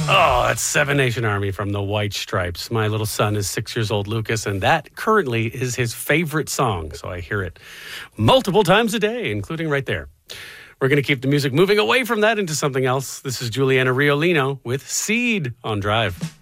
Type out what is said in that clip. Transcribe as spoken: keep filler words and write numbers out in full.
Oh, that's Seven Nation Army from the White Stripes. My little son is six years old, Lucas, and that currently is his favorite song. So I hear it multiple times a day, including right there. We're going to keep the music moving away from that into something else. This is Juliana Riolino with Seed on Drive.